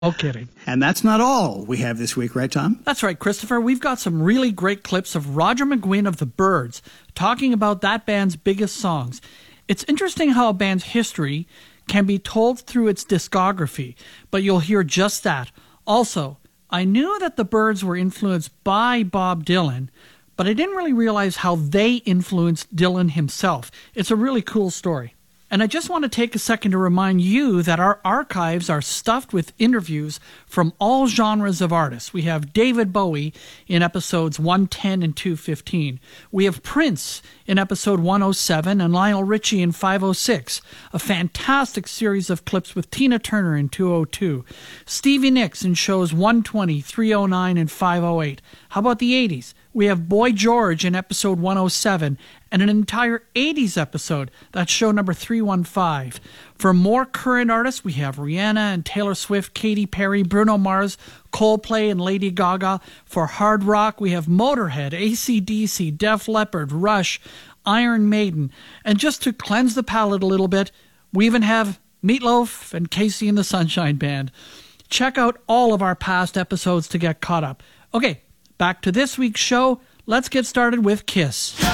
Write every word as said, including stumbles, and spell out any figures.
No kidding. And that's not all we have this week, right, Tom? That's right, Christopher. We've got some really great clips of Roger McGuinn of the Byrds talking about that band's biggest songs. It's interesting how a band's history can be told through its discography, but you'll hear just that. Also, I knew that the Byrds were influenced by Bob Dylan, but I didn't really realize how they influenced Dylan himself. It's a really cool story. And I just want to take a second to remind you that our archives are stuffed with interviews from all genres of artists. We have David Bowie in episodes one ten and two fifteen. We have Prince in episode one oh seven and Lionel Richie in five oh six. A fantastic series of clips with Tina Turner in two oh two. Stevie Nicks in shows one twenty, three oh nine, and five oh eight. How about the eighties? We have Boy George in episode one oh seven and an entire eighties episode. That's show number three fifteen. For more current artists, we have Rihanna and Taylor Swift, Katy Perry, Bruno Mars, Coldplay, and Lady Gaga. For hard rock, we have Motorhead, A C D C, Def Leppard, Rush, Iron Maiden. And just to cleanse the palate a little bit, we even have Meatloaf and Casey and the Sunshine Band. Check out all of our past episodes to get caught up. Okay, back to this week's show. Let's get started with Kiss.